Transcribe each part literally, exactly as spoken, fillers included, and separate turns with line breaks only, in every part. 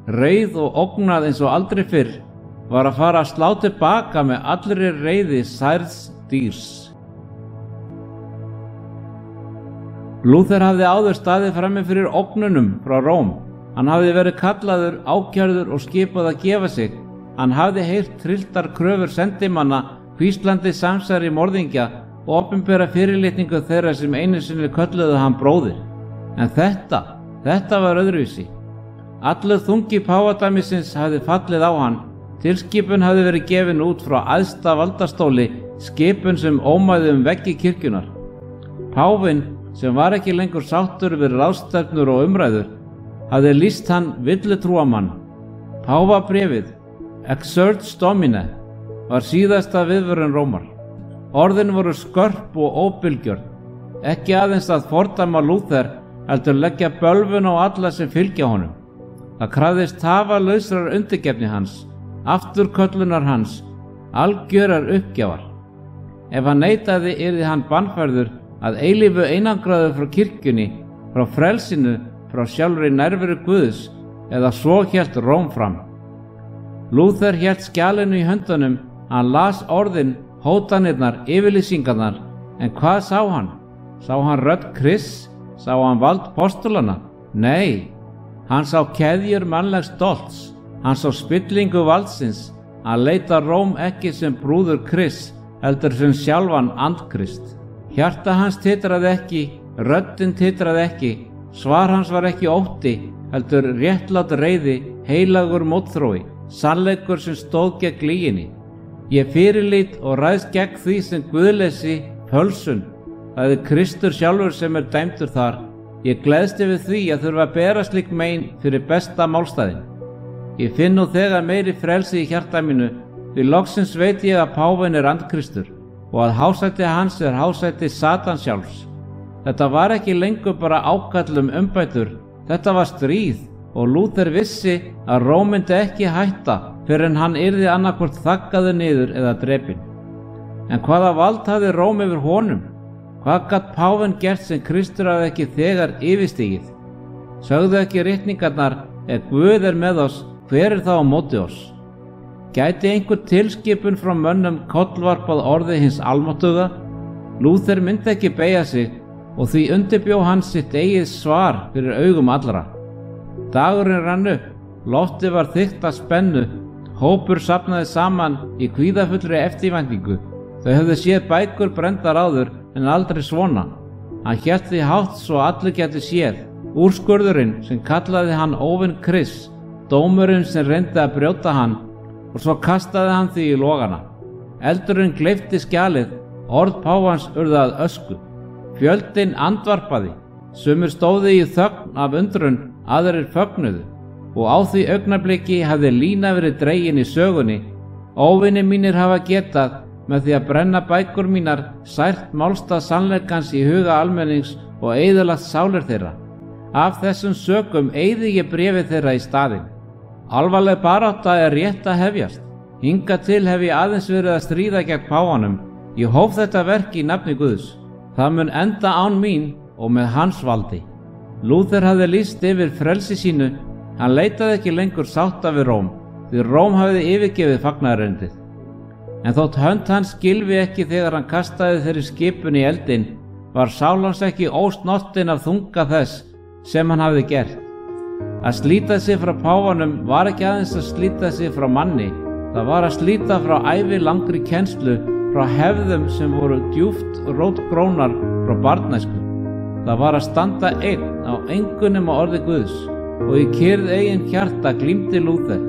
reið og ógnað eins og aldrei fyrr, var að fara að slá tilbaka með allri reiði særðs dýrs. Lúther hafði áður staðið frammi fyrir ógnunum frá Róm. Hann hafði verið kallaður, ákærður og skipað að gefa sig. Hann hafði heyrt trylltar kröfur sendimanna, hvíslandi samsæri morðingja og opinbera fyrirlitningu þeirra sem einu sinni kölluðu hann bróðir. En þetta, þetta var öðruvísi. Allur þungi páfadæmisins hafði fallið á hann. Tilskipun hafði verið gefin út frá æðsta valdastóli, skipun sem ómaði um veggi kirkjunnar. Páfinn, sem var ekki lengur sáttur við ráðstefnur og umræður, hafði lýst hann villutrúamann. Páfabréfið, Exsurge Domine, var síðasta viðvörun Rómar. Orðin voru skörp og óbilgjörn, ekki aðeins að fordæma Lúther, heldur leggja bölvun á alla sem fylgja honum. Það krafðist tafarlausrar undirgefni hans, afturköllunar hans, algjörar uppgjafar. Ef hann neitaði yrði hann bannfærður að eilífu einangraður frá kirkjunni, frá frelsinu, frá sjálfri nærveru Guðs, eða svo hélt Róm fram. Lúther hélt skjalinu í höndunum, hann las orðin, hótanirnar, yfirlýsingarnar, en hvað sá hann? Sá hann rödd Krists? Sá hann vald postulana? Nei, hann sá keðjur mannlegs stolts, hann sá spillingu valdsins, hann leita Róm ekki sem brúður Krists, heldur sem sjálfan andkrist. Hjarta hans titraði ekki, röddin titraði ekki, svar hans var ekki ótti, heldur réttlát reiði, heilagur mótþrói, sannleikur sem stóð gegn lyginni. Ég fyrirlít og ræðst gegn því sem guðleysi, pölsun. Það er Kristur sjálfur sem er dæmdur þar. Ég gleðst yfir því að þurfa að bera slík mein fyrir besta málstæðin. Ég finn nú þegar meiri frelsi í hjarta mínu, því loksins veit ég að páfinn er andkristur og að hásæti hans er hásæti Satans sjálfs. Þetta var ekki lengur bara ákall um umbætur, þetta var stríð og Lúther vissi að Róm myndi ekki hætta fyrr en hann yrði annarkvort þaggaður niður eða drepinn. En hvaða vald hafði Róm yfir honum? Hvað gat páfinn gert sem Kristur hafði ekki þegar yfirstigið? Sögðu ekki ritningarnar, ef Guð er með oss, hver er þá á móti oss? Gæti einhver tilskipun frá mönnum kollvarpað orði hins almáttuga? Lúther myndi ekki beygja sig og því undirbjó hann sitt eigið svar fyrir augum allra. Dagurinn rann upp, loftið var þykkt af spennu, hópur safnaði saman í kvíðafullri eftirvæntingu. Þau höfðu séð bækur brenndar áður en aldrei svona. Hann hélt því hátt svo allir gætu séð, úrskurðurinn sem kallaði hann óvin Krists, dómurinn sem reyndi að brjóta hann, og svo kastaði hann því í logana. Eldurinn gleypti skjalið, orð páfans urðu að ösku. Fjöldinn andvarpaði, sumir stóðu í þögn af undrun, aðrir fögnuðu, og á því augnabliki hafði lína verið dregin í sögunni. Óvinir mínir hafa getað, með því að brenna bækur mínar, sært málstað sannleikans í huga almennings og eyðilagt sálir þeirra. Af þessum sökum eyði ég bréfið þeirra í staðinn. Alvarleg barátta er rétt að hefjast. Hingað til hef ég aðeins verið að stríða gegn páfanum. Ég hóf þetta verk í nafni Guðs. Það mun enda án mín og með hans valdi. Lúther hafði lýst yfir frelsi sínu. Hann leitaði ekki lengur sátta við Róm, því Róm hafði yfirgefið fagnaðarerindið. En þótt hönd hans skilvi ekki þegar hann kastaði þeirri skipun í eldinn, var sál hans ekki ósnortin af þunga þess sem hann hafði gert. Að slíta sig frá páfanum var ekki aðeins að slíta sig frá manni, það var að slíta frá ævi langri kennslu, frá hefðum sem voru djúpt rótgrónar frá barnæsku. Það var að standa einn á engunum á orði Guðs, og í kyrrð eigin hjarta glímdi Lúther.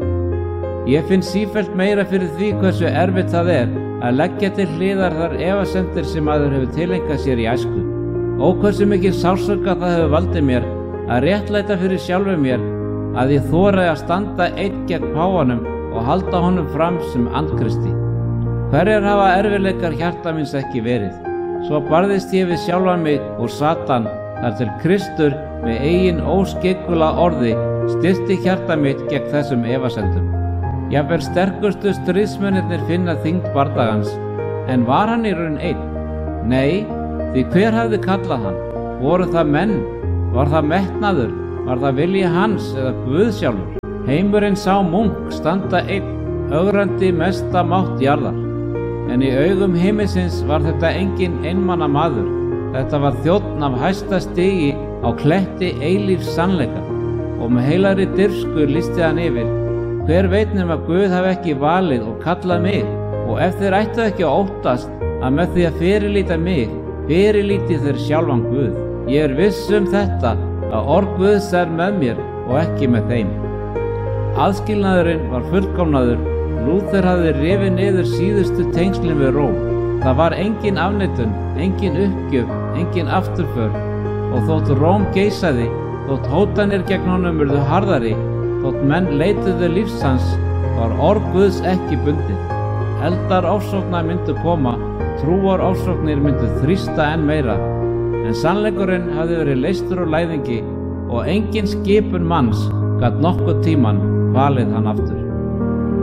Ég finn sífellt meira fyrir því hversu erfitt það er að leggja til hliðar þar efasemdir sem maður hefur tileinkað sér í æsku. Og hversu mikil sársauka það hefur valdið mér að réttlæta fyrir sjálfum mér að ég þoraði að standa einn gegn páfanum og halda honum fram sem andkristi. Hverjar hafa erfiðleikar hjarta míns ekki verið? Svo barðist ég við sjálfan mig og Satan þar til Kristur með eigin óskeggula orði styrkti hjarta mitt gegn þessum efasemdum. Jafnvel sterkustu stríðsmennirnir finna þyngd bardagans, en var hann í raun einn? Nei, því hver hafði kallað hann? Voru það menn? Var það metnaður? Var það vilji hans eða Guð sjálfur? Heimurinn sá munk standa einn, ögrandi mesta mátt jarðar. En í augum himinsins var þetta engin einmana maður. Þetta var þjónn af hæsta stigi á kletti eilífs sannleika. Og með heilagri dirfsku lýsti hann yfir: hver veit nema Guð hafi ekki valið og kallað mig, og ef þeir ættu ekki að óttast að með því að fyrirlíta mig, fyrirlíti þeir sjálfan Guð. Ég er viss um þetta, að orð Guðs er með mér og ekki með þeim. Aðskilnaðurinn var fullkomnaður. Lúther hafði rifið niður síðustu tengslin við Róm. Það var engin afneitun, engin uppgjöf, engin afturför. Og þótt Róm geisaði, þótt hótanir gegn honum urðu harðari, þótt menn leituðu lífs hans, var orð Guðs ekki bundið. Eldar ofsóknar myndu koma, trúar ofsóknir myndu þrýsta enn meira, en sannleikurinn hafði verið leystur úr læðingi og engin skipun manns gat nokkuð tíman valið hann aftur.